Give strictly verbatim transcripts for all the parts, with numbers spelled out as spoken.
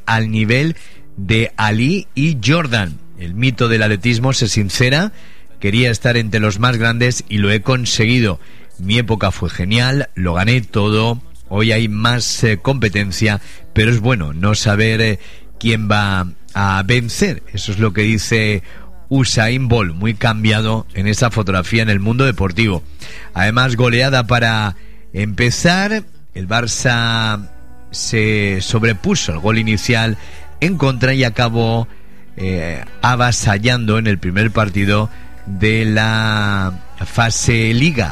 al nivel de Ali y Jordan. El mito del atletismo se sincera, quería estar entre los más grandes y lo he conseguido. Mi época fue genial, lo gané todo, hoy hay más eh, competencia, pero es bueno no saber eh, quién va a vencer. Eso es lo que dice Usain Bolt, muy cambiado en esa fotografía en el mundo deportivo. Además, goleada para empezar, el Barça se sobrepuso al gol inicial en contra y acabó eh, avasallando en el primer partido de la fase Liga.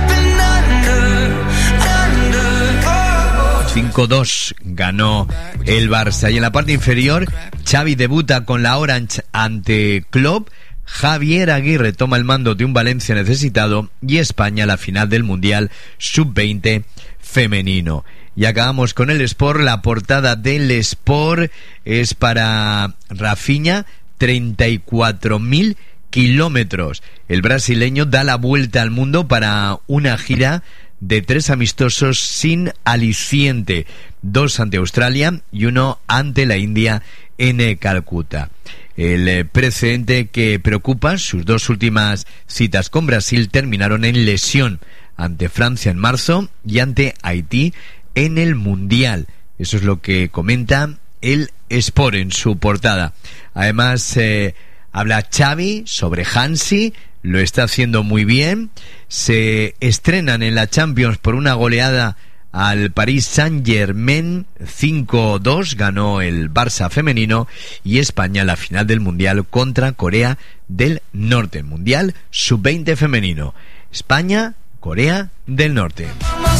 cinco dos ganó el Barça. Y en la parte inferior, Xavi debuta con la Orange ante Klopp, Javier Aguirre toma el mando de un Valencia necesitado y España la final del Mundial sub veinte femenino. Y acabamos con el Sport. La portada del Sport es para Rafinha, treinta y cuatro mil kilómetros. El brasileño da la vuelta al mundo para una gira de tres amistosos sin aliciente, dos ante Australia y uno ante la India en Calcuta. El eh, precedente que preocupa, sus dos últimas citas con Brasil terminaron en lesión, ante Francia en marzo y ante Haití en el Mundial. Eso es lo que comenta el Sport en su portada. Además, eh, habla Xavi sobre Hansi, lo está haciendo muy bien. Se estrenan en la Champions por una goleada al Paris Saint-Germain, cinco dos ganó el Barça femenino, y España la final del Mundial contra Corea del Norte, Mundial sub veinte femenino. España, Corea del Norte.